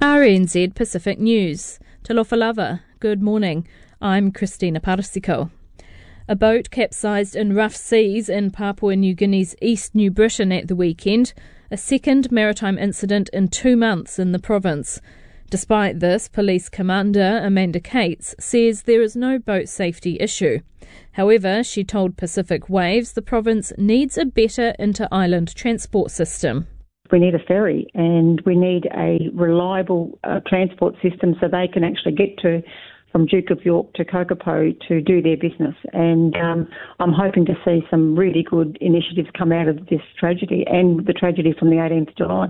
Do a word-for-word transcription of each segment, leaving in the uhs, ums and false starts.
R N Z Pacific News. Talofa lava. Good morning. I'm Christina Parasiko. A boat capsized in rough seas in Papua New Guinea's East New Britain at the weekend, a second maritime incident in two months in the province. Despite this, Police Commander Amanda Cates says there is no boat safety issue. However, she told Pacific Waves the province needs a better inter-island transport system. We need a ferry and we need a reliable uh, transport system so they can actually get to from Duke of York to Kokopo to do their business. And um, I'm hoping to see some really good initiatives come out of this tragedy and the tragedy from the eighteenth of July.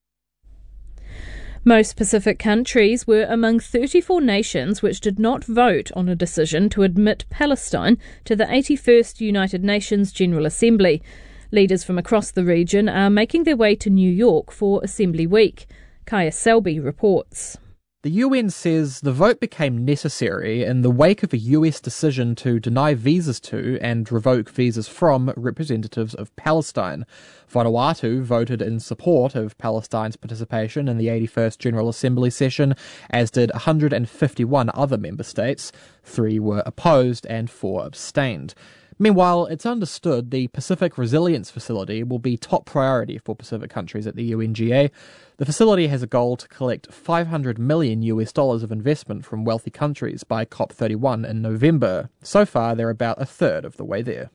Most Pacific countries were among thirty-four nations which did not vote on a decision to admit Palestine to the eighty-first United Nations General Assembly. Leaders from across the region are making their way to New York for Assembly Week. Kaya Selby reports. The U N says the vote became necessary in the wake of a U S decision to deny visas to and revoke visas from representatives of Palestine. Vanuatu voted in support of Palestine's participation in the eighty-first General Assembly session, as did one hundred fifty-one other member states. Three were opposed and four abstained. Meanwhile, it's understood the Pacific Resilience Facility will be top priority for Pacific countries at the U N G A. The facility has a goal to collect five hundred million U S dollars of investment from wealthy countries by COP thirty-one in November. So far, they're about a third of the way there.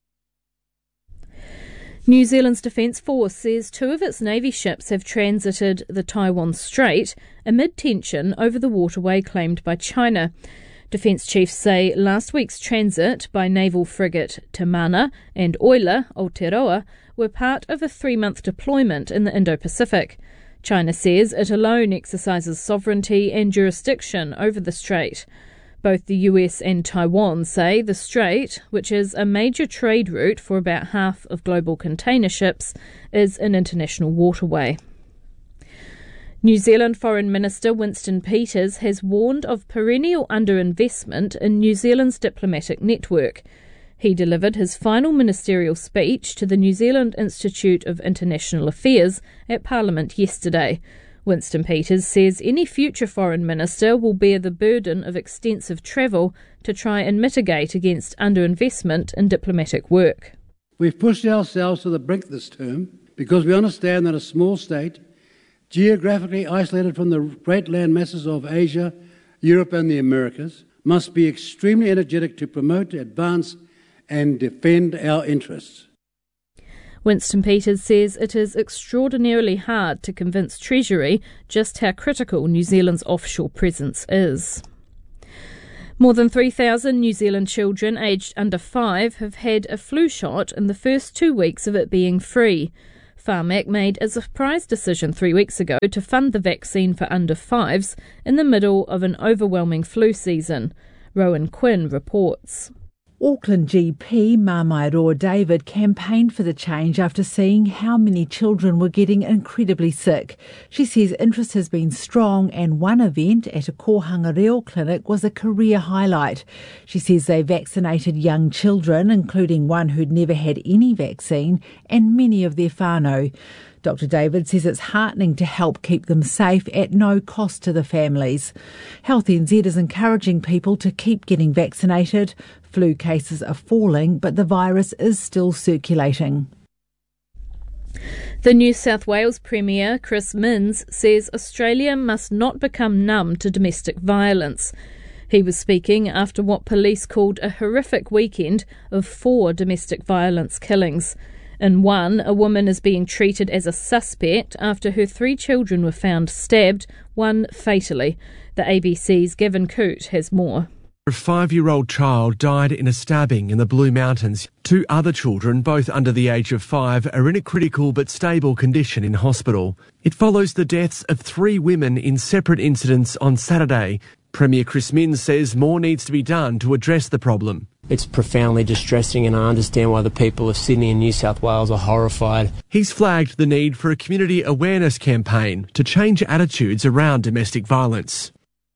New Zealand's Defence Force says two of its Navy ships have transited the Taiwan Strait amid tension over the waterway claimed by China. Defence chiefs say last week's transit by naval frigate Te Mana and oiler Aotearoa were part of a three-month deployment in the Indo-Pacific. China says it alone exercises sovereignty and jurisdiction over the strait. Both the U S and Taiwan say the strait, which is a major trade route for about half of global container ships, is an international waterway. New Zealand Foreign Minister Winston Peters has warned of perennial underinvestment in New Zealand's diplomatic network. He delivered his final ministerial speech to the New Zealand Institute of International Affairs at Parliament yesterday. Winston Peters says any future foreign minister will bear the burden of extensive travel to try and mitigate against underinvestment in diplomatic work. We've pushed ourselves to the brink this term because we understand that a small state, geographically isolated from the great land masses of Asia, Europe and the Americas, must be extremely energetic to promote, advance and defend our interests. Winston Peters says it is extraordinarily hard to convince Treasury just how critical New Zealand's offshore presence is. More than three thousand New Zealand children aged under five have had a flu shot in the first two weeks of it being free. Pharmac made a surprise decision three weeks ago to fund the vaccine for under fives in the middle of an overwhelming flu season. Rowan Quinn reports. Auckland G P Mamairoa David campaigned for the change after seeing how many children were getting incredibly sick. She says interest has been strong and one event at a Kohanga Reo clinic was a career highlight. She says they vaccinated young children, including one who'd never had any vaccine, and many of their whānau. Doctor David says it's heartening to help keep them safe at no cost to the families. Health N Z is encouraging people to keep getting vaccinated. Flu cases are falling, but the virus is still circulating. The New South Wales Premier, Chris Minns, says Australia must not become numb to domestic violence. He was speaking after what police called a horrific weekend of four domestic violence killings. In one, a woman is being treated as a suspect after her three children were found stabbed, one fatally. The A B C's Gavin Coote has more. A five-year-old child died in a stabbing in the Blue Mountains. Two other children, both under the age of five, are in a critical but stable condition in hospital. It follows the deaths of three women in separate incidents on Saturday. Premier Chris Minns says more needs to be done to address the problem. It's profoundly distressing, and I understand why the people of Sydney and New South Wales are horrified. He's flagged the need for a community awareness campaign to change attitudes around domestic violence.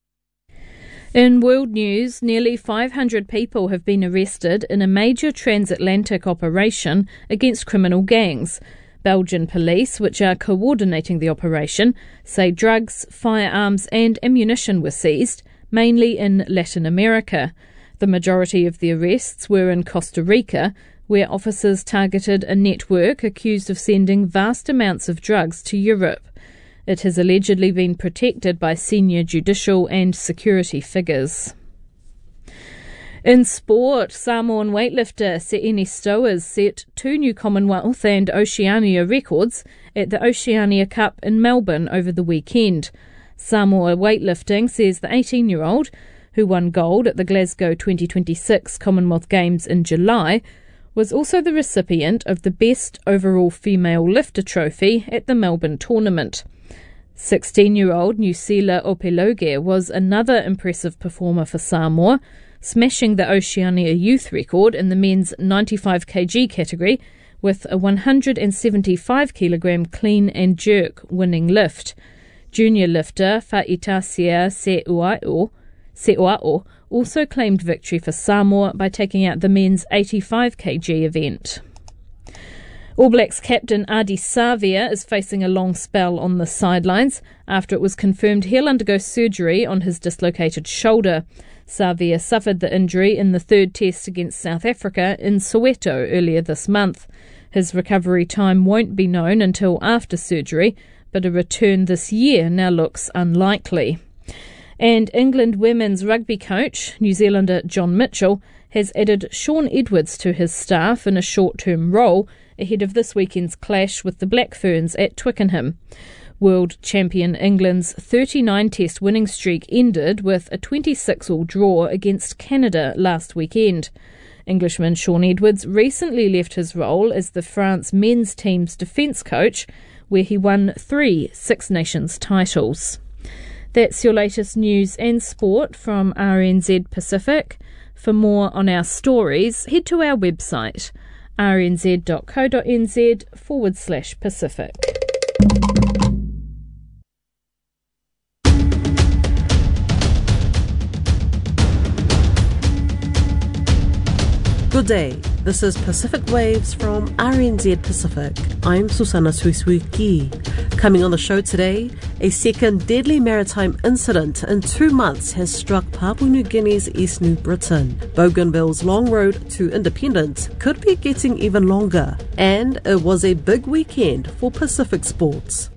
In world news, nearly five hundred people have been arrested in a major transatlantic operation against criminal gangs. Belgian police, which are coordinating the operation, say drugs, firearms and ammunition were seized, mainly in Latin America. The majority of the arrests were in Costa Rica, where officers targeted a network accused of sending vast amounts of drugs to Europe. It has allegedly been protected by senior judicial and security figures. In sport, Samoan weightlifter Se'eni Stowers set two new Commonwealth and Oceania records at the Oceania Cup in Melbourne over the weekend. Samoa Weightlifting says the eighteen-year-old, who won gold at the Glasgow twenty twenty-six Commonwealth Games in July, was also the recipient of the Best Overall Female Lifter trophy at the Melbourne tournament. sixteen-year-old Nusila Opeloge was another impressive performer for Samoa, smashing the Oceania youth record in the men's ninety-five kilogram category with a one hundred seventy-five kilogram clean and jerk winning lift. Junior lifter Fa'itasia Se'ua'o, Se'ua'o also claimed victory for Samoa by taking out the men's eighty-five kilogram event. All Blacks captain Ardie Savea is facing a long spell on the sidelines after it was confirmed he'll undergo surgery on his dislocated shoulder. Savea suffered the injury in the third test against South Africa in Soweto earlier this month. His recovery time won't be known until after surgery, but a return this year now looks unlikely. And England women's rugby coach, New Zealander John Mitchell, has added Sean Edwards to his staff in a short-term role ahead of this weekend's clash with the Black Ferns at Twickenham. World champion England's thirty-nine test winning streak ended with a twenty-six all draw against Canada last weekend. Englishman Sean Edwards recently left his role as the France men's team's defence coach, where he won three Six Nations titles. That's your latest news and sport from R N Z Pacific. For more on our stories, head to our website, rnz.co.nz forward slash Pacific. Good day, this is Pacific Waves from R N Z Pacific. I'm Susana Suisuiki. Coming on the show today, a second deadly maritime incident in two months has struck Papua New Guinea's East New Britain. Bougainville's long road to independence could be getting even longer. And it was a big weekend for Pacific sports.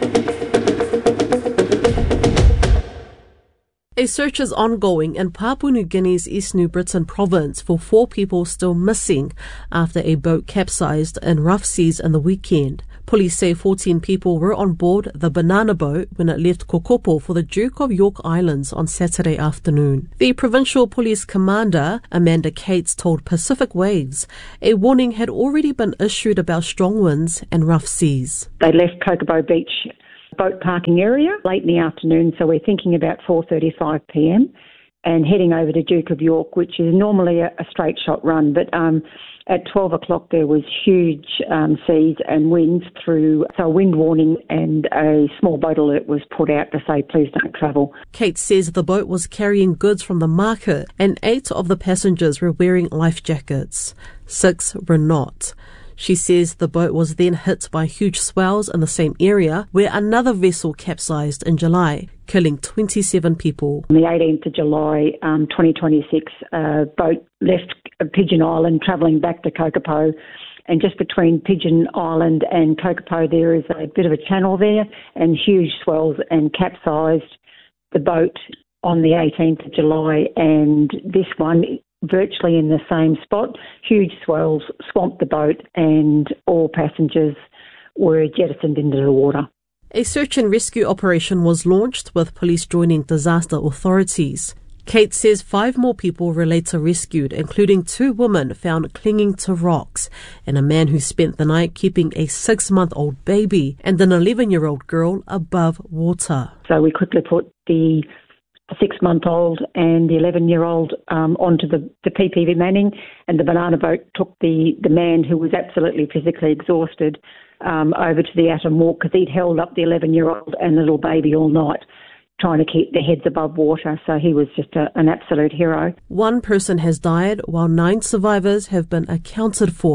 A search is ongoing in Papua New Guinea's East New Britain province for four people still missing after a boat capsized in rough seas in the weekend. Police say fourteen people were on board the Banana boat when it left Kokopo for the Duke of York Islands on Saturday afternoon. The Provincial Police Commander, Amanda Cates, told Pacific Waves a warning had already been issued about strong winds and rough seas. They left Kokopo Beach boat parking area late in the afternoon, so we're thinking about four thirty-five p.m. and heading over to Duke of York, which is normally a, a straight shot run, but um, at twelve o'clock there was huge um, seas and winds through, so a wind warning and a small boat alert was put out to say please don't travel. Kate says the boat was carrying goods from the market and eight of the passengers were wearing life jackets. Six were not. She says the boat was then hit by huge swells in the same area where another vessel capsized in July, killing twenty-seven people. On the eighteenth of July, um, twenty twenty-six, a boat left Pigeon Island travelling back to Kokopo, and just between Pigeon Island and Kokopo there is a bit of a channel there, and huge swells and capsized the boat on the eighteenth of July, and this one virtually in the same spot. Huge swells swamped the boat and all passengers were jettisoned into the water. A search and rescue operation was launched with police joining disaster authorities. Kate says five more people were later rescued, including two women found clinging to rocks and a man who spent the night keeping a six-month-old baby and an eleven-year-old girl above water. So we quickly put the six-month-old and the eleven-year-old um, onto the, the P P V Manning, and the banana boat took the, the man who was absolutely physically exhausted um, over to the Atom Walk because he'd held up the eleven-year-old and the little baby all night trying to keep their heads above water, so he was just a, an absolute hero. One person has died while nine survivors have been accounted for.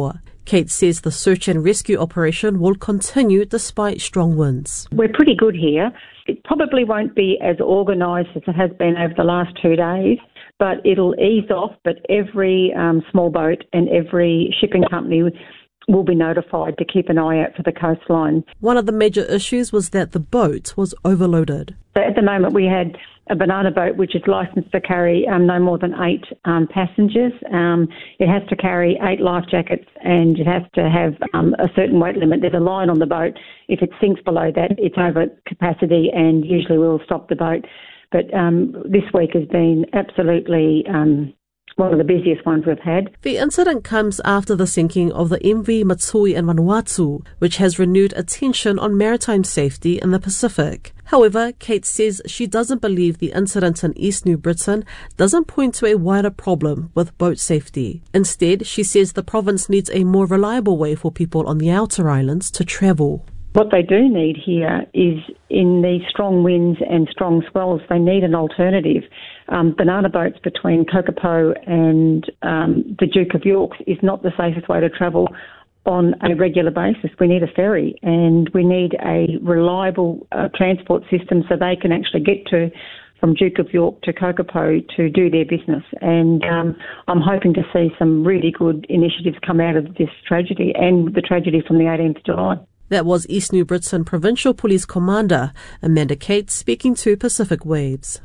Kate says the search and rescue operation will continue despite strong winds. We're pretty good here. It probably won't be as organised as it has been over the last two days, but it'll ease off. But every um, small boat and every shipping company will be notified to keep an eye out for the coastline. One of the major issues was that the boat was overloaded. So at the moment we had a banana boat which is licensed to carry um, no more than eight um, passengers. Um, it has to carry eight life jackets and it has to have um, a certain weight limit. There's a line on the boat. If it sinks below that, it's over capacity and usually we'll stop the boat. But um, this week has been absolutely um, one of the busiest ones we've had. The incident comes after the sinking of the M V Matsui in Vanuatu, which has renewed attention on maritime safety in the Pacific. However, Kate says she doesn't believe the incident in East New Britain doesn't point to a wider problem with boat safety. Instead, she says the province needs a more reliable way for people on the outer islands to travel. What they do need here is, in these strong winds and strong swells, they need an alternative. Um, banana boats between Kokopo and um, the Duke of York is not the safest way to travel on a regular basis. We need a ferry and we need a reliable uh, transport system so they can actually get to from Duke of York to Kokopo to do their business. And um, I'm hoping to see some really good initiatives come out of this tragedy and the tragedy from the eighteenth of July. That was East New Britain Provincial Police Commander Amanda Cates speaking to Pacific Waves.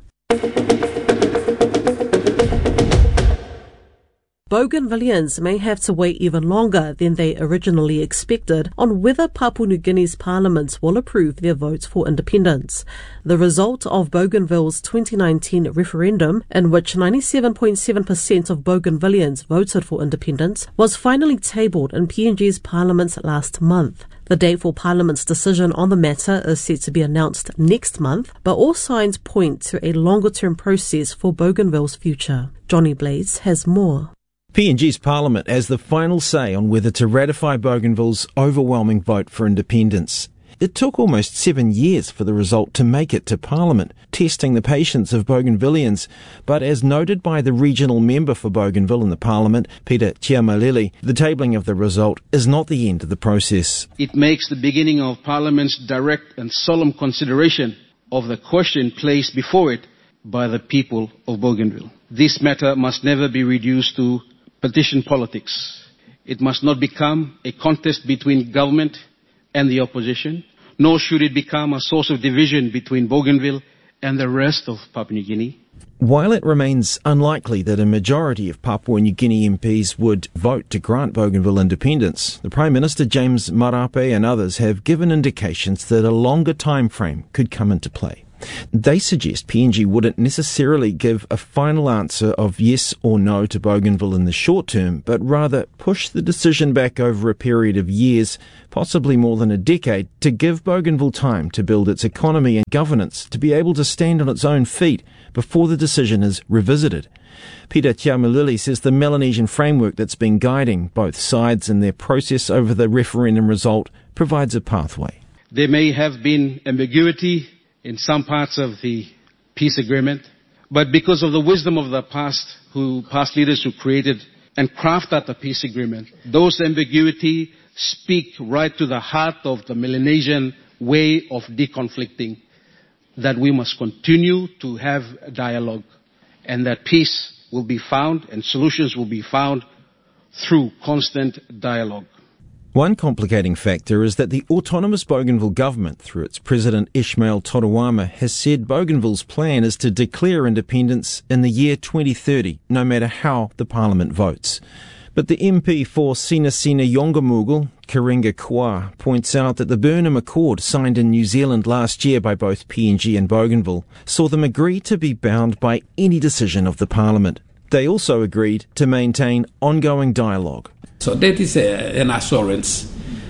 Bougainvilleans may have to wait even longer than they originally expected on whether Papua New Guinea's parliament will approve their votes for independence. The result of Bougainville's twenty nineteen referendum, in which ninety-seven point seven percent of Bougainvilleans voted for independence, was finally tabled in P N G's parliament last month. The date for Parliament's decision on the matter is set to be announced next month, but all signs point to a longer-term process for Bougainville's future. Johnny Blades has more. P N G's Parliament has the final say on whether to ratify Bougainville's overwhelming vote for independence. It took almost seven years for the result to make it to Parliament, testing the patience of Bougainvilleans. But as noted by the regional member for Bougainville in the Parliament, Peter Tiamalili, the tabling of the result is not the end of the process. It makes the beginning of Parliament's direct and solemn consideration of the question placed before it by the people of Bougainville. This matter must never be reduced to petition politics. It must not become a contest between government and the opposition, nor should it become a source of division between Bougainville and the rest of Papua New Guinea. While it remains unlikely that a majority of Papua New Guinea M Ps would vote to grant Bougainville independence, the Prime Minister James Marape and others have given indications that a longer time frame could come into play. They suggest P N G wouldn't necessarily give a final answer of yes or no to Bougainville in the short term, but rather push the decision back over a period of years, possibly more than a decade, to give Bougainville time to build its economy and governance to be able to stand on its own feet before the decision is revisited. Peter Tiamalili says the Melanesian framework that's been guiding both sides in their process over the referendum result provides a pathway. There may have been ambiguity in some parts of the peace agreement, but because of the wisdom of the past, who past leaders who created and crafted the peace agreement, those ambiguity speak right to the heart of the Melanesian way of deconflicting, that we must continue to have a dialogue and that peace will be found and solutions will be found through constant dialogue. One complicating factor is that the autonomous Bougainville government, through its president Ismail Toruama, has said Bougainville's plan is to declare independence in the year twenty thirty, no matter how the parliament votes. But the M P for Sina Sina Yongamugul, Karinga Kwa, points out that the Burnham Accord signed in New Zealand last year by both P N G and Bougainville saw them agree to be bound by any decision of the parliament. They also agreed to maintain ongoing dialogue. So that is a, an assurance,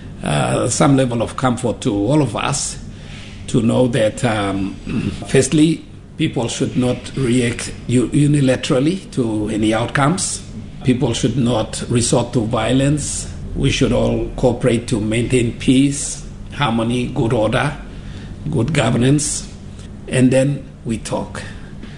uh, some level of comfort to all of us to know that, um, firstly, people should not react unilaterally to any outcomes. People should not resort to violence. We should all cooperate to maintain peace, harmony, good order, good governance. And then we talk.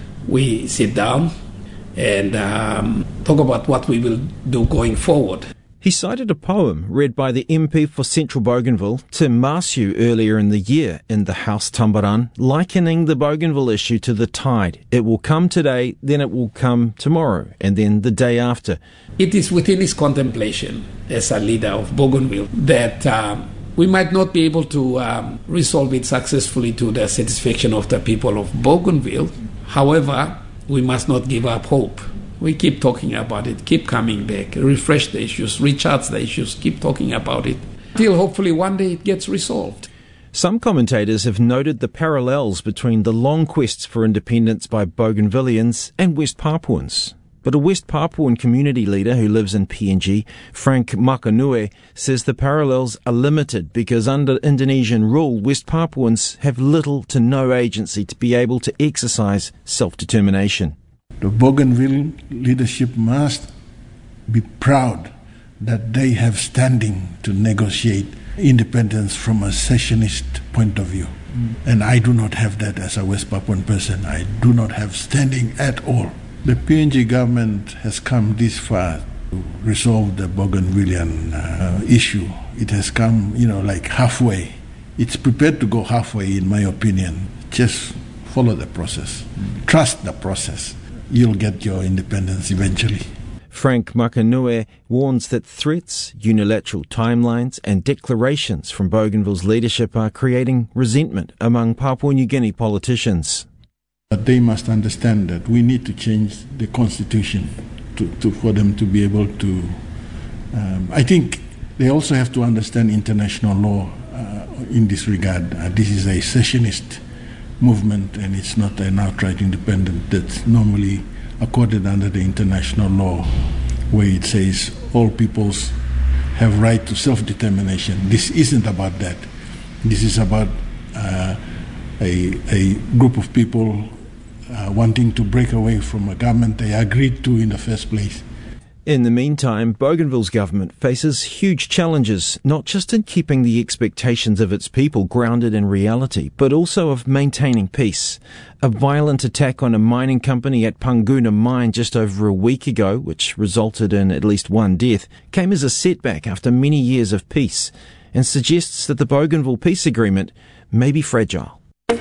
We sit down and um, talk about what we will do going forward. He cited a poem read by the M P for Central Bougainville, Tim Marsu, earlier in the year in the House Tambaran, likening the Bougainville issue to the tide. It will come today, then it will come tomorrow, and then the day after. It is within his contemplation as a leader of Bougainville that um, we might not be able to um, resolve it successfully to the satisfaction of the people of Bougainville. However, we must not give up hope. We keep talking about it, keep coming back, refresh the issues, recharge the issues, keep talking about it, till hopefully one day it gets resolved. Some commentators have noted the parallels between the long quests for independence by Bougainvilleans and West Papuans. But a West Papuan community leader who lives in P N G, Frank Makanue, says the parallels are limited because under Indonesian rule, West Papuans have little to no agency to be able to exercise self-determination. The Bougainville leadership must be proud that they have standing to negotiate independence from a secessionist point of view. Mm. And I do not have that as a West Papuan person. I do not have standing at all. The P N G government has come this far to resolve the Bougainvillean uh, issue. It has come, you know, like halfway. It's prepared to go halfway, in my opinion. Just follow the process. Mm. Trust the process. You'll get your independence eventually. Frank Makanue warns that threats, unilateral timelines and declarations from Bougainville's leadership are creating resentment among Papua New Guinea politicians. But they must understand that we need to change the constitution to, to, for them to be able to... Um, I think they also have to understand international law uh, in this regard. Uh, this is a secessionist movement, and it's not an outright independent that's normally accorded under the international law, where it says all peoples have right to self-determination. This isn't about that. This is about uh, a, a group of people uh, wanting to break away from a government they agreed to in the first place. In the meantime, Bougainville's government faces huge challenges, not just in keeping the expectations of its people grounded in reality, but also of maintaining peace. A violent attack on a mining company at Panguna Mine just over a week ago, which resulted in at least one death, came as a setback after many years of peace, and suggests that the Bougainville peace agreement may be fragile.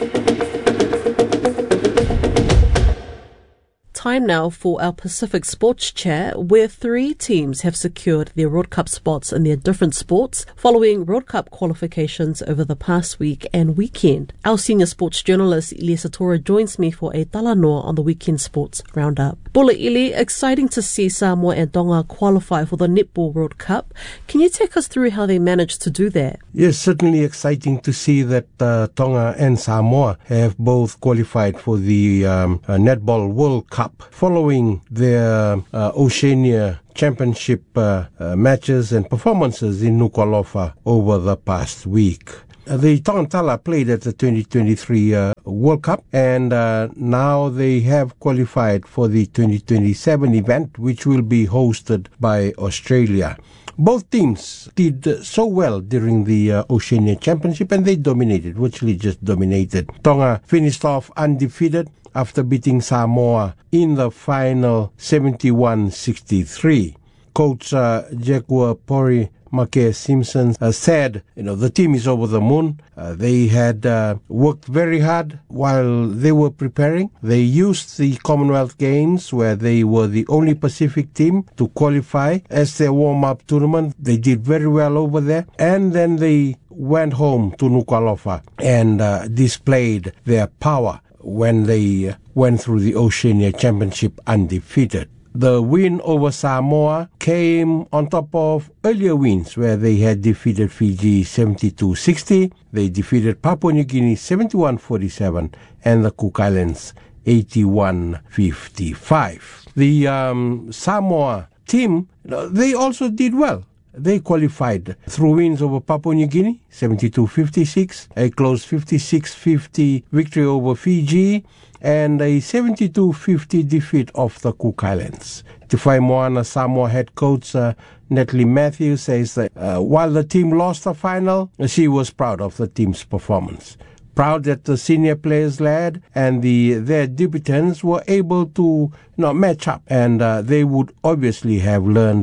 Time now for our Pacific Sports Chair, where three teams have secured their World Cup spots in their different sports following World Cup qualifications over the past week and weekend. Our senior sports journalist Ilia Satora joins me for a talanoa on the weekend sports roundup. Bula Ili, exciting to see Samoa and Tonga qualify for the Netball World Cup. Can you take us through how they managed to do that? Yes, certainly exciting to see that uh, Tonga and Samoa have both qualified for the um, uh, Netball World Cup following their uh, Oceania Championship uh, uh, matches and performances in Nuku'alofa over the past week. Uh, the Tongantala played at the twenty twenty-three uh, World Cup, and uh, now they have qualified for the twenty twenty-seven event, which will be hosted by Australia. Both teams did so well during the uh, Oceania Championship, and they dominated, virtually just dominated. Tonga finished off undefeated after beating Samoa in the final seventy-one sixty-three. Coach uh, Jekua Pori Make Simpson uh, said, you know, the team is over the moon. Uh, they had uh, worked very hard while they were preparing. They used the Commonwealth Games, where they were the only Pacific team to qualify, as their warm-up tournament. They did very well over there. And then they went home to Nuku'alofa and uh, displayed their power when they uh, went through the Oceania Championship undefeated. The win over Samoa came on top of earlier wins where they had defeated Fiji seventy-two sixty, they defeated Papua New Guinea seventy-one forty-seven, and the Cook Islands eighty-one fifty-five. The um, Samoa team, they also did well. They qualified through wins over Papua New Guinea, seventy-two fifty-six, a close fifty-six fifty victory over Fiji, and a seventy-two fifty defeat of the Cook Islands. Te Whai Moana Samoa head coach uh, Natalie Matthews says that uh, while the team lost the final, she was proud of the team's performance. Proud that the senior players led and the their debutants were able to you know, match up, and uh, they would obviously have learned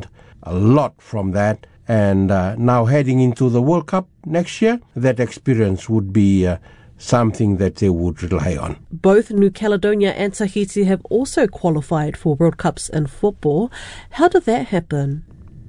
a lot from that. And uh, now heading into the World Cup next year, that experience would be uh, something that they would rely on. Both New Caledonia and Tahiti have also qualified for World Cups in football. How did that happen?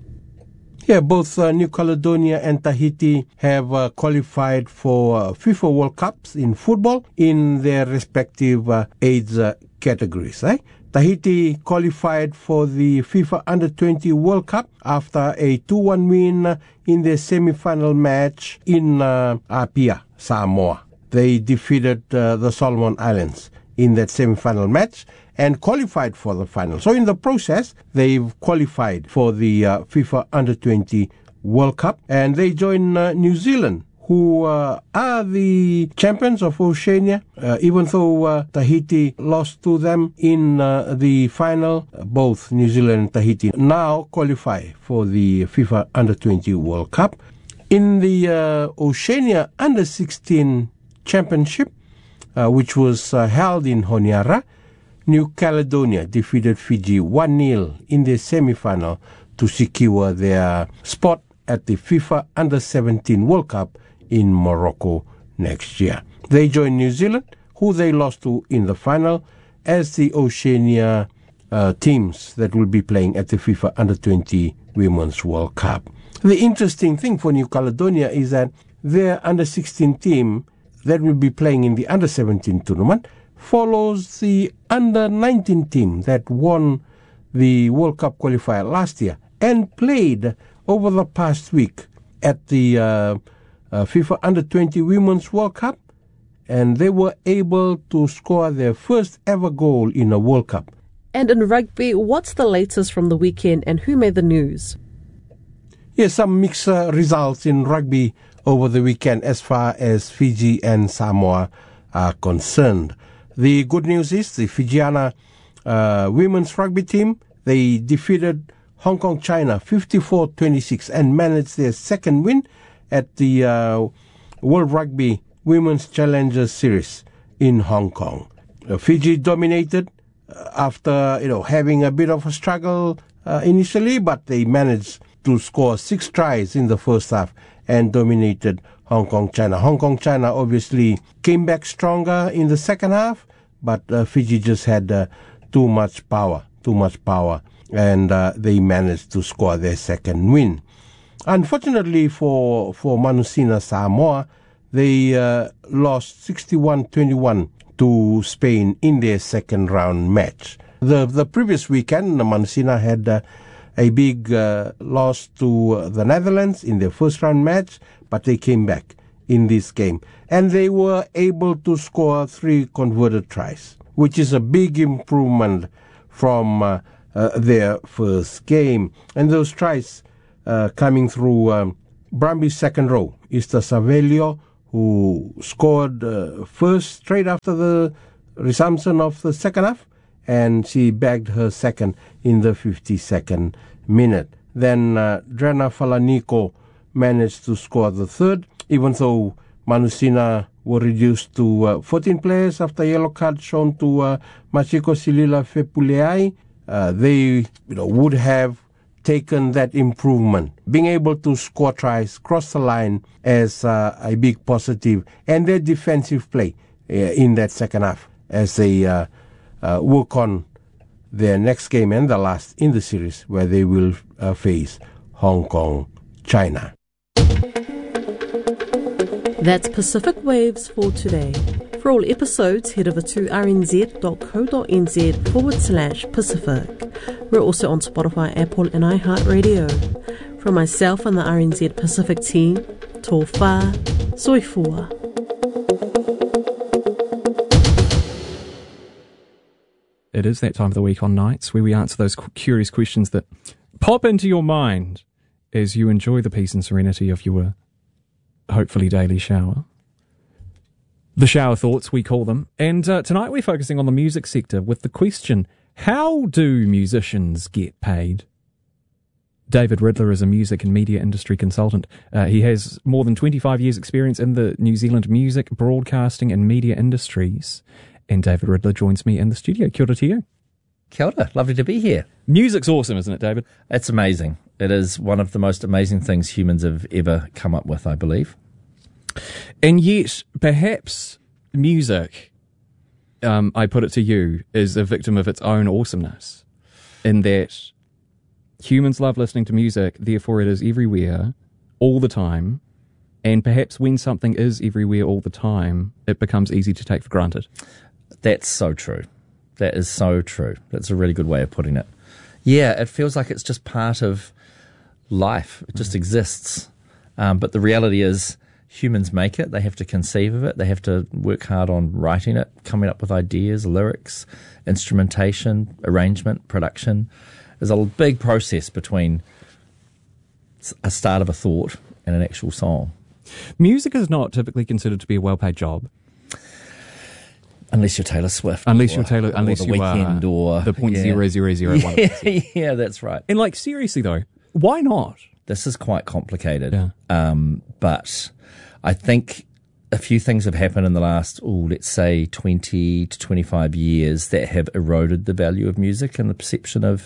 Yeah, both uh, New Caledonia and Tahiti have uh, qualified for uh, FIFA World Cups in football in their respective uh, age uh, categories. Eh? Tahiti qualified for the FIFA Under twenty World Cup after a two one win in their semi-final match in uh, Apia, Samoa. They defeated uh, the Solomon Islands in that semi-final match and qualified for the final. So in the process, they've qualified for the uh, FIFA Under twenty World Cup, and they join uh, New Zealand, who uh, are the champions of Oceania, uh, even though uh, Tahiti lost to them in uh, the final. Both New Zealand and Tahiti now qualify for the FIFA Under twenty World Cup. In the uh, Oceania Under sixteen Championship, uh, which was uh, held in Honiara, New Caledonia defeated Fiji one nil in the semi-final to secure their spot at the FIFA Under seventeen World Cup in Morocco next year. They join New Zealand, who they lost to in the final, as the Oceania uh, teams that will be playing at the FIFA Under twenty Women's World Cup. The interesting thing for New Caledonia is that their Under sixteen team that will be playing in the Under seventeen tournament follows the Under nineteen team that won the World Cup qualifier last year and played over the past week at the uh, uh, FIFA Under twenty Women's World Cup, and they were able to score their first ever goal in a World Cup. And in rugby, what's the latest from the weekend and who made the news? Yes, some mixed uh, results in rugby over the weekend as far as Fiji and Samoa are concerned. The good news is the Fijiana uh, women's rugby team, they defeated Hong Kong China fifty-four twenty-six and managed their second win at the uh, World Rugby Women's Challengers Series in Hong Kong. Uh, Fiji dominated uh, after you know having a bit of a struggle uh, initially, but they managed to score six tries in the first half and dominated Hong Kong China. Hong Kong China obviously came back stronger in the second half, but uh, Fiji just had uh, too much power, too much power, and uh, they managed to score their second win. Unfortunately for for Manusina Samoa, they uh, lost sixty-one twenty-one to Spain in their second round match. The the previous weekend, Manusina had uh, a big uh, loss to uh, the Netherlands in their first round match, but they came back in this game. And they were able to score three converted tries, which is a big improvement from uh, uh, their first game. And those tries uh, coming through um, Brumby's second row, Esther Savelio, who scored uh, first straight after the resumption of the second half, and she bagged her second in the fifty-second minute. Then uh, Drena Falaniko managed to score the third, even though Manusina were reduced to uh, fourteen players after yellow card shown to uh, Machiko Silila Fepuleai. Uh, they you know, would have taken that improvement, being able to score tries, cross the line as uh, a big positive, and their defensive play uh, in that second half as they uh, uh, work on their next game and the last in the series, where they will uh, face Hong Kong, China. That's Pacific Waves for today. For all episodes, head over to rnz.co.nz forward slash Pacific. We're also on Spotify, Apple and iHeartRadio. From myself and the R N Z Pacific team, tō whā, soifua. It is that time of the week on Nights where we answer those curious questions that pop into your mind as you enjoy the peace and serenity of your hopefully daily shower. The shower thoughts, we call them. And uh, tonight we're focusing on the music sector with the question, how do musicians get paid? David Riddler is a music and media industry consultant. Uh, he has more than twenty-five years experience in the New Zealand music, broadcasting and media industries. And David Riddler joins me in the studio. Kia ora to you. Kia ora. Lovely to be here. Music's awesome, isn't it, David? It's amazing. It is one of the most amazing things humans have ever come up with, I believe. And yet, perhaps music, um, I put it to you, is a victim of its own awesomeness, in that humans love listening to music, therefore it is everywhere, all the time, and perhaps when something is everywhere all the time, it becomes easy to take for granted. That's so true. That is so true. That's a really good way of putting it. Yeah, it feels like it's just part of life. It just mm. exists. Um, but the reality is, humans make it. They have to conceive of it. They have to work hard on writing it, coming up with ideas, lyrics, instrumentation, arrangement, production. There's a big process between a start of a thought and an actual song. Music is not typically considered to be a well-paid job. Unless you're Taylor Swift. Unless or, you're Taylor, unless or the you Weeknd are or the point yeah. zero zero zero one. Yeah, yeah, that's right. And like, seriously though, why not? This is quite complicated. Yeah. Um, but I think a few things have happened in the last, oh, let's say twenty to twenty-five years that have eroded the value of music and the perception of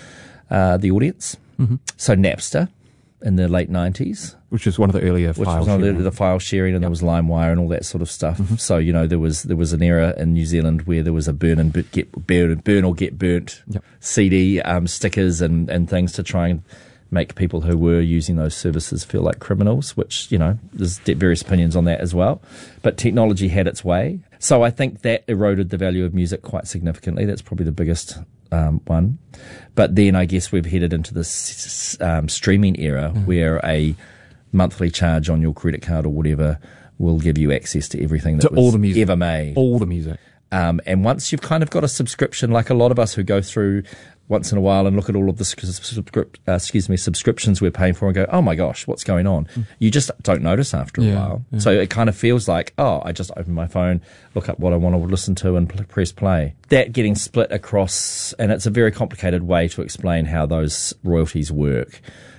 uh, the audience. Mm-hmm. So Napster in the late nineties. Which was one of the earlier which file was one sharing. of the, the file sharing, and yep. there was LimeWire and all that sort of stuff. Mm-hmm. So, you know, there was there was an era in New Zealand where there was a burn and get burn, burn or get burnt yep. C D um, stickers and, and things to try and make people who were using those services feel like criminals, which, you know, there's various opinions on that as well. But technology had its way. So I think that eroded the value of music quite significantly. That's probably the biggest um, one. But then I guess we've headed into this um, streaming era mm. where a monthly charge on your credit card or whatever will give you access to everything that to was all the music. ever made. All the music. Um, and once you've kind of got a subscription, like a lot of us who go through once in a while and look at all of the subscript, uh, excuse me, subscriptions we're paying for and go, oh my gosh, what's going on? Mm. You just don't notice after a yeah, while. Yeah. So it kind of feels like, oh, I just open my phone, look up what I want to listen to and pl- press play. That getting split across, and it's a very complicated way to explain how those royalties work.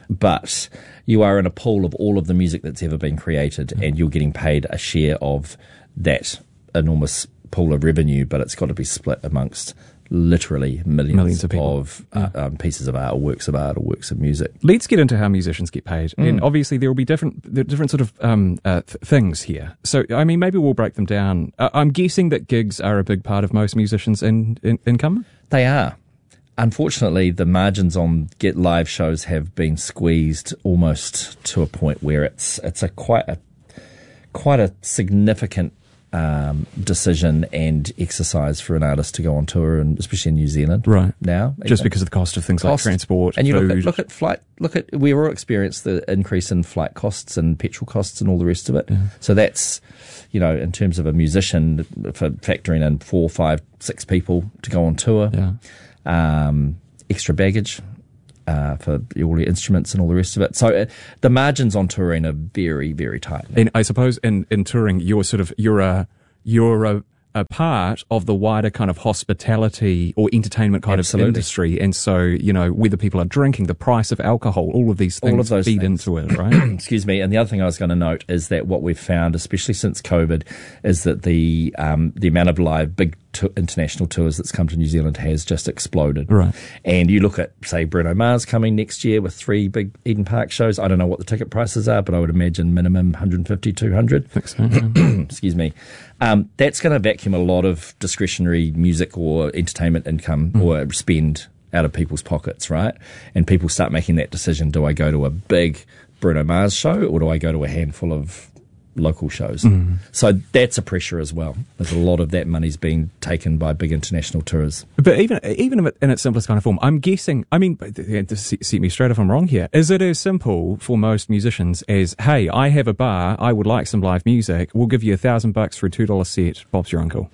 But you are in a pool of all of the music that's ever been created mm. and you're getting paid a share of that enormous pool of revenue, but it's got to be split amongst literally millions, millions of, people. of uh, yeah. um, pieces of art or works of art or works of music. Let's get into how musicians get paid. Mm. And obviously there will be different different sort of um, uh, th- things here. So, I mean, maybe we'll break them down. Uh, I'm guessing that gigs are a big part of most musicians' in, in, income? They are. Unfortunately, the margins on Get Live shows have been squeezed almost to a point where it's it's a quite a quite a significant um, decision and exercise for an artist to go on tour, and especially in New Zealand, right now, just because of the cost of things cost. like transport, and you food. look at, look at flight. Look at we all experienced the increase in flight costs and petrol costs and all the rest of it. Yeah. So that's, you know, in terms of a musician, for factoring in four, five, six people to go on tour. Yeah. Um, extra baggage uh, for all the instruments and all the rest of it. So uh, the margins on touring are very, very tight. And I suppose in, in touring, you're sort of you're a you're a, a part of the wider kind of hospitality or entertainment kind Absolutely. of industry, and so you know whether people are drinking, the price of alcohol, all of these things all of those feed things. into it, right? Excuse me. And the other thing I was going to note is that what we've found, especially since COVID, is that the um, the amount of live big To international tours that's come to New Zealand has just exploded. Right. And you look at, say, Bruno Mars coming next year with three big Eden Park shows. I don't know what the ticket prices are, but I would imagine minimum one fifty, two hundred. I think so, yeah. Excuse me. Um, that's going to vacuum a lot of discretionary music or entertainment income mm. or spend out of people's pockets, right? And people start making that decision. Do I go to a big Bruno Mars show or do I go to a handful of local shows? Mm. So that's a pressure as well. There's a lot of that money's being taken by big international tours. But even even in its simplest kind of form, I'm guessing, I mean, set me straight if I'm wrong here, is it as simple for most musicians as, hey, I have a bar, I would like some live music, we'll give you a thousand bucks for a two dollar set, Bob's your uncle?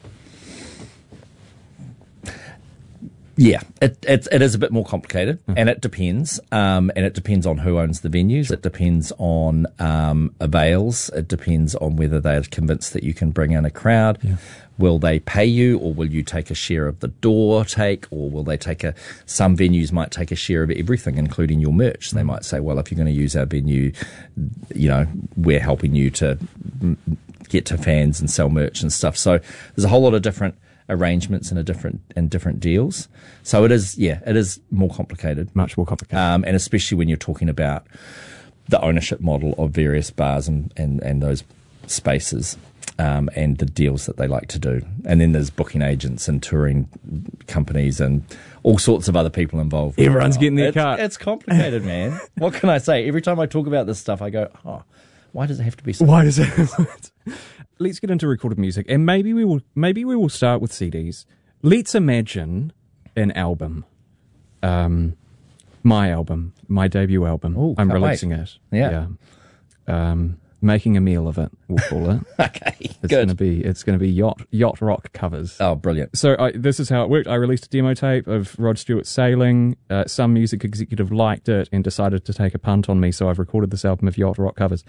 Yeah, it, it it is a bit more complicated, mm. and it depends. Um, and it depends on who owns the venues. It depends on um, avails. It depends on whether they're convinced that you can bring in a crowd. Yeah. Will they pay you, or will you take a share of the door take, or will they take a? Some venues might take a share of everything, including your merch. Mm. They might say, well, if you're going to use our venue, you know, we're helping you to get to fans and sell merch and stuff. So there's a whole lot of different arrangements and a different and different deals. So it is, yeah, it is more complicated, much more complicated, um, and especially when you're talking about the ownership model of various bars and and, and those spaces. Um, and the deals that they like to do. And then there's booking agents and touring companies and all sorts of other people involved. Everyone's getting their it's, cut. It's complicated, man. What can I say? Every time I talk about this stuff, I go, oh, why does it have to be so? Why does it? Let's get into recorded music. And maybe we will maybe we will start with C Ds. Let's imagine an album. Um, my album, my debut album. Ooh, I'm can't releasing wait. it. Yeah. yeah. Um, making a meal of it, we'll call it. Okay, it's good. Gonna be, it's going to be yacht yacht rock covers. Oh, brilliant. So I, this is how it worked. I released a demo tape of Rod Stewart Sailing. Uh, some music executive liked it and decided to take a punt on me, so I've recorded this album of yacht rock covers.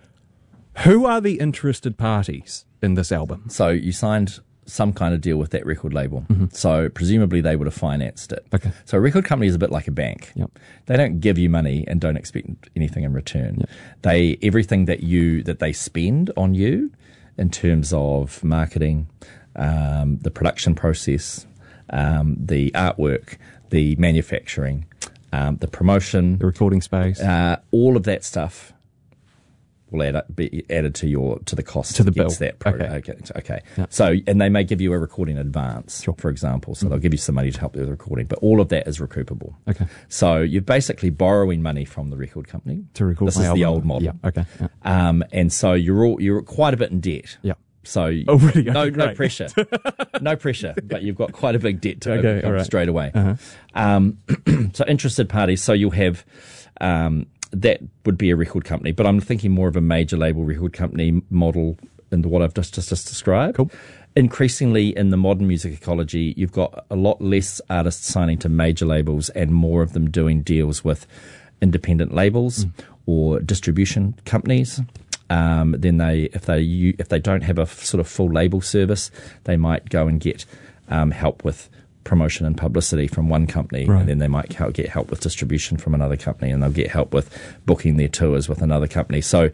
Who are the interested parties in this album? So you signed some kind of deal with that record label. Mm-hmm. So presumably they would have financed it. Okay. So a record company is a bit like a bank. Yep. They don't give you money and don't expect anything in return. Yep. They everything that you that they spend on you in terms of marketing, um, the production process, um, the artwork, the manufacturing, um, the promotion, the recording space, uh, all of that stuff will add up, be added to your to the cost to the bill. That pro- okay. okay. okay. Yeah. So, and they may give you a recording advance, sure. for example. So mm-hmm. they'll give you some money to help you with the recording, but all of that is recoupable. Okay. So you're basically borrowing money from the record company to record. This my is album. the old model. Yeah. Okay. Yeah. Um, and so you're all you're quite a bit in debt. Yeah. So oh, really? Okay, no, great. no pressure, no pressure. But you've got quite a big debt to okay, overcome right. straight away. Uh-huh. Um, so interested parties. So you'll have. Um, that would be a record company, but I'm thinking more of a major label record company model in what I've just, just, just described. Cool. Increasingly in the modern music ecology, you've got a lot less artists signing to major labels and more of them doing deals with independent labels mm. or distribution companies. Um, then they, if they, if they don't have a sort of full label service, they might go and get um, help with promotion and publicity from one company, right. and then they might help, get help with distribution from another company, and they'll get help with booking their tours with another company. So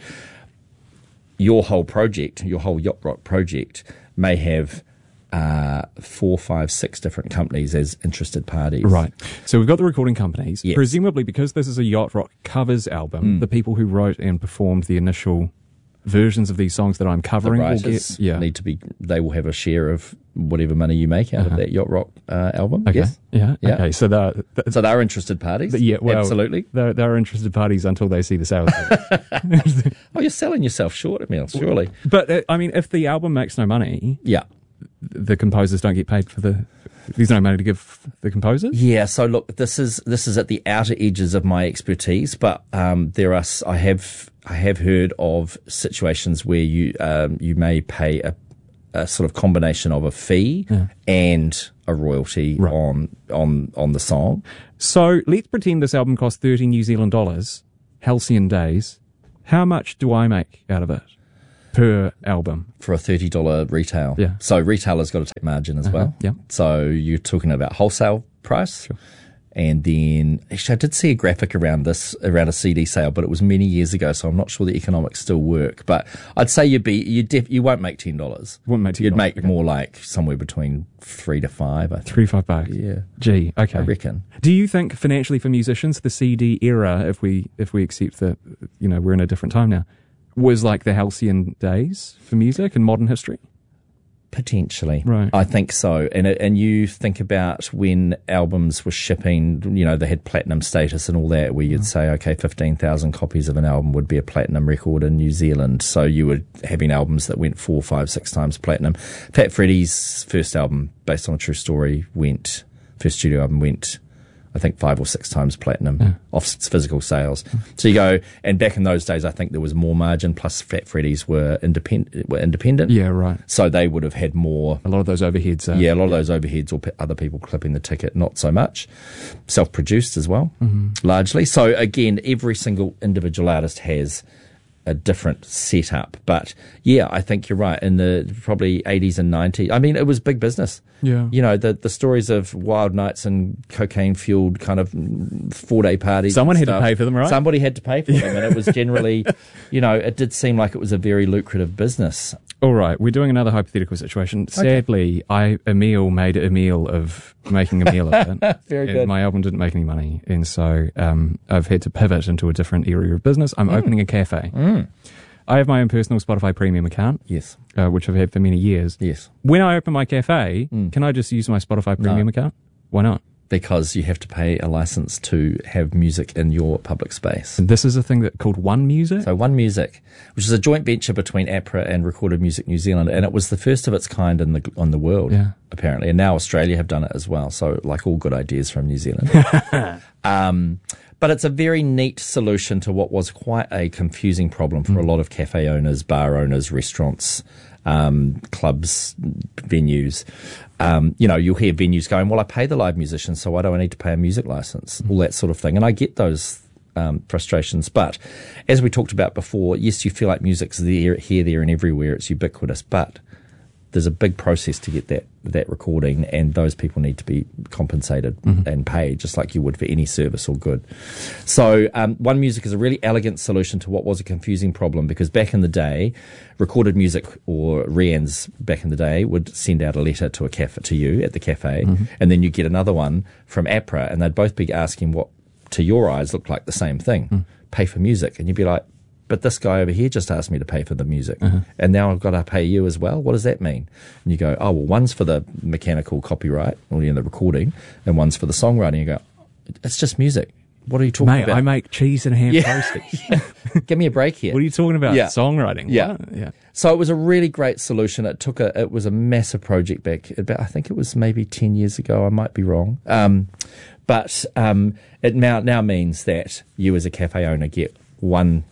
your whole project, your whole Yacht Rock project may have uh, four, five, six different companies as interested parties. Right. So we've got the recording companies. Yes. Presumably, because this is a Yacht Rock covers album, Mm. the people who wrote and performed the initial versions of these songs that I'm covering The will writers get, yeah. need to be, they will have a share of whatever money you make out uh-huh. of that Yacht Rock uh, album. Okay. Yes. Yeah. Yeah. Okay. So they're, th- so they're interested parties. yeah. Well, absolutely. They're, they're interested parties until they see the sales. Oh, you're selling yourself short, Emil, surely. But uh, I mean, if the album makes no money, yeah, the composers don't get paid for the. There's no money to give the composers. Yeah. So look, this is this is at the outer edges of my expertise, but um, there are I have I have heard of situations where you um, you may pay a, a sort of combination of a fee yeah. and a royalty right. on on on the song. So let's pretend this album cost thirty New Zealand dollars, halcyon days. How much do I make out of it per album? For a thirty dollars retail. Yeah. So retailer's got to take margin as uh-huh. well. Yeah. So you're talking about wholesale price. Sure. And then, actually, I did see a graphic around this, around a C D sale, but it was many years ago, so I'm not sure the economics still work. But I'd say you'd be, you def, you won't make ten dollars. Wouldn't make ten dollars. You'd make okay. more like somewhere between three to five, I think. Three to five bucks. Yeah. Gee, okay. I reckon. Do you think financially for musicians, the C D era, if we, if we accept that, you know, we're in a different time now, was like the halcyon days for music in modern history? Potentially. Right. I think so. And it, and you think about when albums were shipping, you know, they had platinum status and all that, where you'd say, okay, fifteen thousand copies of an album would be a platinum record in New Zealand. So you were having albums that went four, five, six times platinum. Fat Freddy's first album, based on a true story, went, first studio album went, I think five or six times platinum yeah. off physical sales. So you go, and back in those days, I think there was more margin. Plus, Fat Freddy's were independent. Were independent. Yeah, right. So they would have had more. A lot of those overheads. Are, yeah, a lot of those overheads, or p- other people clipping the ticket. Not so much. Self-produced as well, mm-hmm. largely. So again, every single individual artist has a different setup. But yeah, I think you're right. In the probably eighties and nineties, I mean, it was big business. Yeah. You know, the the stories of wild nights and cocaine fueled kind of four day parties. Someone had stuff. to pay for them, right? Somebody had to pay for them, and it was generally, you know, it did seem like it was a very lucrative business. All right, we're doing another hypothetical situation. Sadly, I Emil made a meal of making a meal of it. Very And good. my album didn't make any money, and so um, I've had to pivot into a different area of business. I'm Mm. opening a cafe. Mm. I have my own personal Spotify Premium account. Yes. Uh, which I've had for many years. Yes. When I open my cafe, Mm. can I just use my Spotify Premium No. account? Why not? Because you have to pay a license to have music in your public space. And this is a thing that called One Music? So One Music, which is a joint venture between APRA and Recorded Music New Zealand, and it was the first of its kind in the on the world, Yeah. apparently. And now Australia have done it as well. So like all good ideas from New Zealand. um, but it's a very neat solution to what was quite a confusing problem for mm. a lot of cafe owners, bar owners, restaurants, um, clubs, venues. Um, you know, you'll hear venues going, well, I pay the live musicians, so why do I need to pay a music license? All that sort of thing. And I get those um, frustrations. But as we talked about before, yes, you feel like music's there, here, there, and everywhere. It's ubiquitous. But there's a big process to get that that recording, and those people need to be compensated mm-hmm. and paid, just like you would for any service or good. So um, One Music is a really elegant solution to what was a confusing problem, because back in the day, Recorded Music or R I A N Z back in the day would send out a letter to a cafe, to you at the cafe, mm-hmm. and then you get another one from APRA, and they'd both be asking what, to your eyes, looked like the same thing, mm. pay for music, and you'd be like, but this guy over here just asked me to pay for the music, uh-huh. and now I've got to pay you as well. What does that mean? And you go, oh, well, one's for the mechanical copyright, or, you know, the recording, and one's for the songwriting. You go, it's just music. What are you talking Mate, about? I make cheese and ham yeah. toasties. yeah. Give me a break here. What are you talking about? Yeah. Songwriting? Yeah. What? yeah. So it was a really great solution. It took a, it was a massive project back about, I think it was maybe ten years ago. I might be wrong. Um, but um, it now, now means that you as a cafe owner get one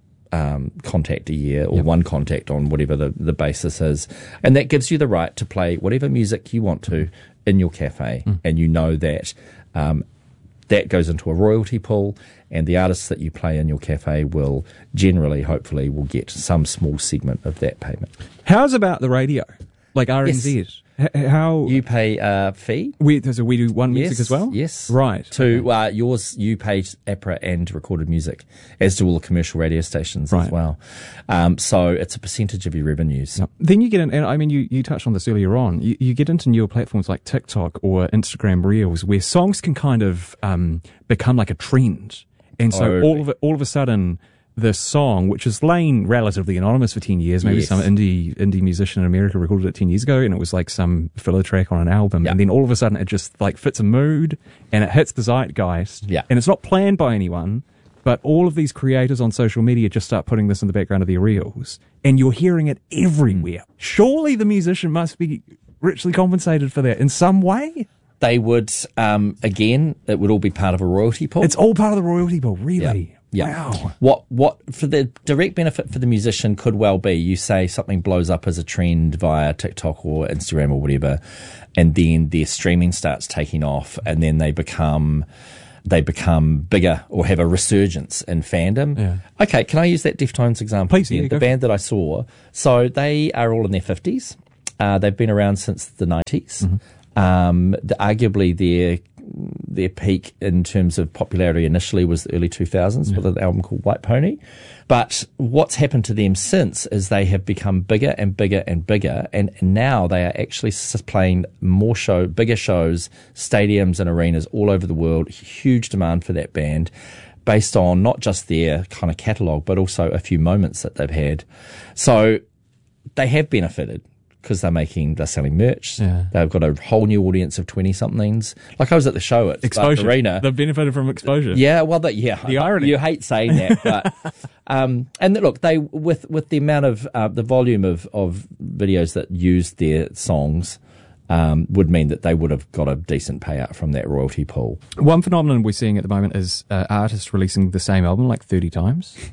Um, contact a year, or yep. one contact on whatever the, the basis is. And that gives you the right to play whatever music you want to in your cafe. Mm. And you know that um, that goes into a royalty pool, and the artists that you play in your cafe will generally, hopefully, will get some small segment of that payment. How's about the radio? Like R N Z? Yes. H- how you pay a fee? We, so we do One yes, Music as well? Yes. Right. To uh, yours, you pay APRA and Recorded Music, as do all the commercial radio stations right. as well. Um, so it's a percentage of your revenues. Yep. Then you get in, and I mean, you, you touched on this earlier on, you, you get into newer platforms like TikTok or Instagram Reels, where songs can kind of um, become like a trend. And so totally. all of it, all of a sudden, the song, which has lain relatively anonymous for ten years, maybe yes. some indie indie musician in America recorded it ten years ago, and it was like some filler track on an album, yep. and then all of a sudden it just like fits a mood, and it hits the zeitgeist, yeah. and it's not planned by anyone, but all of these creators on social media just start putting this in the background of their reels, and you're hearing it everywhere. Mm. Surely the musician must be richly compensated for that in some way? They would, um, again, it would all be part of a royalty pool. It's all part of the royalty pool, really? Yep. Yeah. Wow. What what for the direct benefit for the musician could well be, you say something blows up as a trend via TikTok or Instagram or whatever, and then their streaming starts taking off, and then they become they become bigger or have a resurgence in fandom. Yeah. Okay, can I use that Deftones example? Please, yeah, the band that I saw. So they are all in their fifties. Uh, they've been around since the nineties. Mm-hmm. Um, the, arguably their their peak in terms of popularity initially was the early two thousands yeah. with an album called White Pony. But what's happened to them since is they have become bigger and bigger and bigger, and now they are actually playing more show, bigger shows, stadiums and arenas all over the world. Huge demand for that band, based on not just their kind of catalogue, but also a few moments that they've had. So they have benefited, because they're making, they're selling merch. Yeah. They've got a whole new audience of twenty somethings. Like I was at the show at exposure. Arena. They've benefited from exposure. Yeah, well, that, yeah. The irony. You hate saying that, but, um, and look, they, with, with the amount of, uh, the volume of, of videos that use their songs, um, would mean that they would have got a decent payout from that royalty pool. One phenomenon we're seeing at the moment is, uh, artists releasing the same album like thirty times.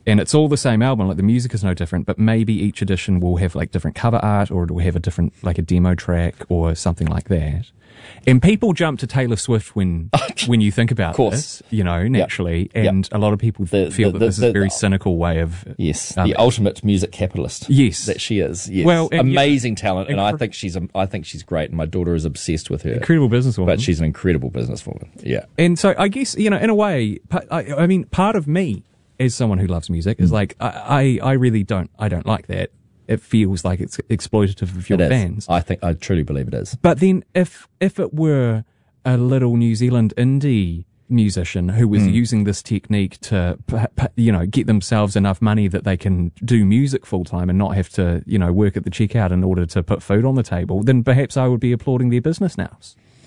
and it's all the same album, like the music is no different, but maybe each edition will have like different cover art, or it will have a different, like a demo track or something like that. And people jump to Taylor Swift when when you think about this, you know, naturally. Yep. And yep. a lot of people the, feel the, that this the, is a very the, cynical way of... Yes, um, the ultimate music capitalist. Yes. That she is. Yes. Well, and, amazing yeah, talent, and I think she's I think she's great, and my daughter is obsessed with her. Incredible businesswoman. But she's an incredible businesswoman, yeah. And so I guess, you know, in a way, I, I mean, part of me, as someone who loves music, is like, I, I, I really don't, I don't like that. It feels like it's exploitative of your it is. fans. I think, I truly believe it is. But then if, if it were a little New Zealand indie musician who was mm. using this technique to, you know, get themselves enough money that they can do music full time and not have to, you know, work at the checkout in order to put food on the table, then perhaps I would be applauding their business now.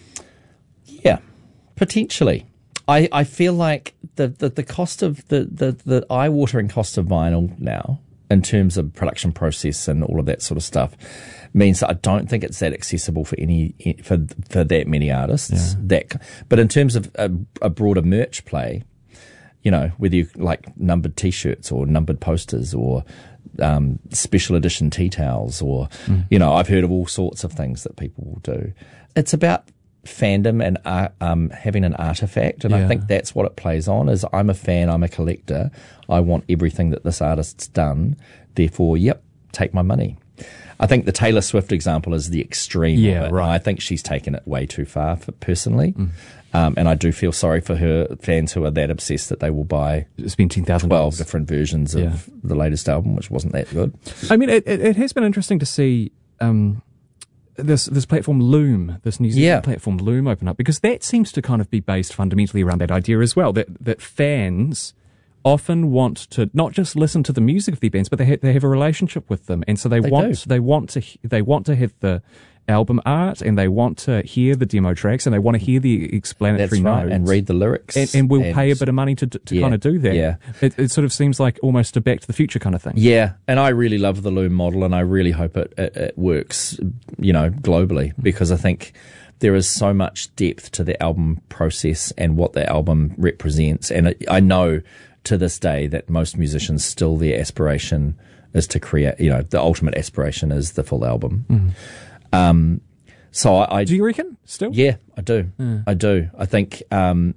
Yeah, potentially. I, I feel like the, the, the cost of the, the, the eye-watering cost of vinyl now, in terms of production process and all of that sort of stuff, means that I don't think it's that accessible for any for for that many artists. Yeah. That, but in terms of a, a broader merch play, you know, whether you like numbered T-shirts or numbered posters or um, special edition tea towels, or mm. you know, I've heard of all sorts of things that people will do. It's about fandom and uh, um, having an artifact, and yeah. I think that's what it plays on. Is I'm a fan, I'm a collector, I want everything that this artist's done, therefore, yep, take my money. I think the Taylor Swift example is the extreme yeah, of it. Right. I think she's taken it way too far, for, personally, mm. um, and I do feel sorry for her fans who are that obsessed that they will buy spend ten thousand twelve different versions yeah. of the latest album, which wasn't that good. I mean, it, it, it has been interesting to see um, this this platform Loom, this New Zealand yeah. platform Loom open up, because that seems to kind of be based fundamentally around that idea as well, that that fans often want to not just listen to the music of their bands, but they ha- they have a relationship with them, and so they, they want do. they want to they want to have the album art, and they want to hear the demo tracks, and they want to hear the explanatory That's right. notes and read the lyrics, and, and we'll and pay a bit of money to to yeah, kind of do that. Yeah, it, it sort of seems like almost a Back to the Future kind of thing. Yeah, and I really love the Loom model, and I really hope it it, it works, you know, globally, because I think there is so much depth to the album process and what the album represents, and it, I know to this day that most musicians still their aspiration is to create, you know, the ultimate aspiration is the full album. Mm. Um, so I, I do you reckon still? Yeah, I do. Yeah. I do. I think um,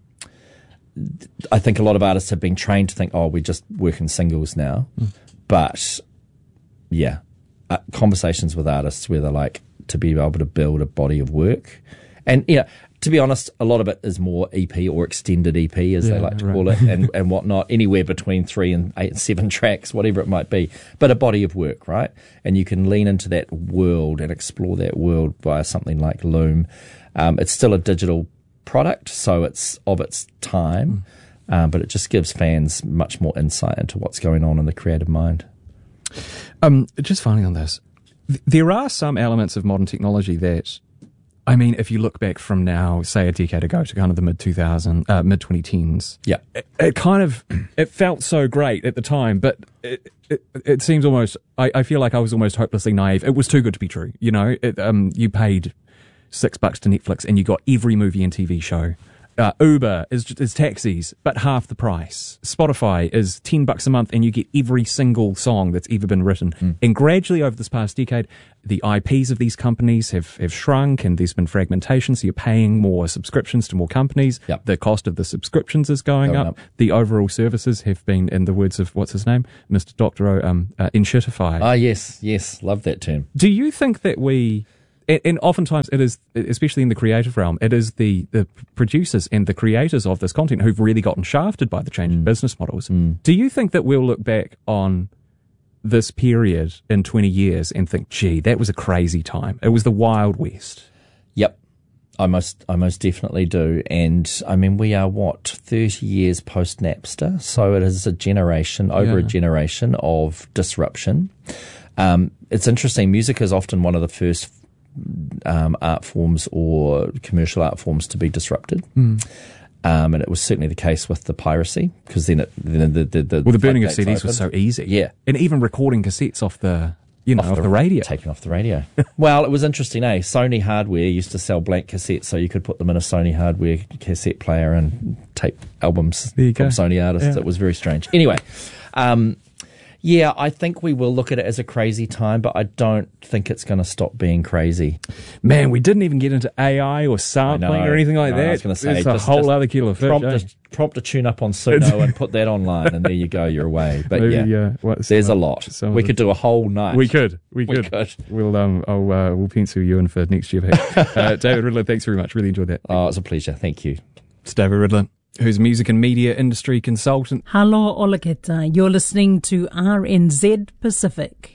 I think a lot of artists have been trained to think, oh, we just work in singles now, mm. but yeah, uh, conversations with artists where they're like, to be able to build a body of work, and yeah. To be honest, a lot of it is more E P or extended E P, as yeah, they like to right. call it, and, and whatnot, anywhere between three and eight and seven tracks, whatever it might be. But a body of work, right? And you can lean into that world and explore that world via something like Loom. Um, it's still a digital product, so it's of its time, mm. um, but it just gives fans much more insight into what's going on in the creative mind. Um, just finally on this, th- there are some elements of modern technology that, I mean, if you look back from now, say a decade ago to kind of the mid two thousand, uh, mid twenty tens, yeah, it, it kind of it felt so great at the time, but it it, it seems almost. I, I feel like I was almost hopelessly naive. It was too good to be true, you know. It, um, you paid six bucks to Netflix and you got every movie and T V show. Uh, Uber is is taxis, but half the price. Spotify is ten bucks a month, and you get every single song that's ever been written. Mm. And gradually, over this past decade, the I Ps of these companies have, have shrunk, and there's been fragmentation. So you're paying more subscriptions to more companies. Yep. The cost of the subscriptions is going, going up. up. The overall services have been, in the words of what's his name, Mister Doctor O, um, uh, enshittified. Ah, yes, yes, love that term. Do you think that we? And oftentimes it is, especially in the creative realm, it is the, the producers and the creators of this content who've really gotten shafted by the change mm. in business models. Mm. Do you think that we'll look back on this period in twenty years and think, gee, that was a crazy time? It was the Wild West. Yep. I most, I most definitely do. And I mean, we are what, thirty years post Napster. So it is a generation, over yeah. a generation of disruption. Um, it's interesting. Music is often one of the first Um, art forms or commercial art forms to be disrupted, mm. um, and it was certainly the case with the piracy, because then it then the the, the well the burning of C Ds opened. was so easy, yeah, and even recording cassettes off the you know off, off the, the radio, taken off the radio. Well, it was interesting, eh? Sony Hardware used to sell blank cassettes, so you could put them in a Sony Hardware cassette player and tape albums from Sony artists. Yeah. It was very strange. Anyway. Um, yeah, I think we will look at it as a crazy time, but I don't think it's going to stop being crazy. Man, we didn't even get into A I or sampling know, or anything like no, that. I was going to say, it's a just, whole just other kettle of fish. Prompt, eh? just prompt a tune up on Suno and put that online, and there you go, you're away. But Maybe, yeah, uh, what's there's some- a lot. some We of could the- do a whole night. We could. We We could. could. We'll um. I'll, uh, we'll pencil you in for next year. Perhaps. uh, David Riddler, thanks very much. Really enjoyed that. Oh, it's a pleasure. Thank you. It's David Riddler, who's music and media industry consultant. Hello, Olaketa. You're listening to R N Z Pacific.